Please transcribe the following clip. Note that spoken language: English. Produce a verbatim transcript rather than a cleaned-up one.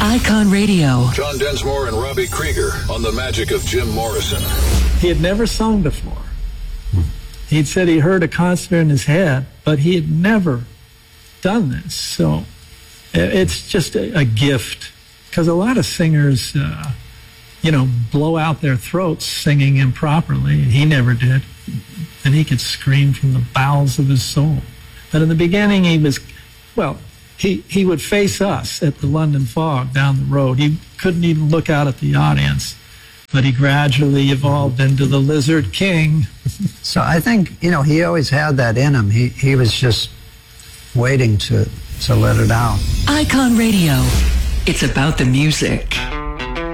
Icon Radio. John Densmore and Robbie Krieger on the magic of Jim Morrison. He had never sung before. He'd said he heard a concert in his head, but he had never done this. So it's just a, a gift, because a lot of singers, uh, you know, blow out their throats singing improperly, and he never did. And he could scream from the bowels of his soul. But in the beginning, he was, well, he, he would face us at the London Fog down the road. He couldn't even look out at the audience. But he gradually evolved into the Lizard King. So I think, you know, he always had that in him. He he was just waiting to, to let it out. Icon Radio. It's about the music.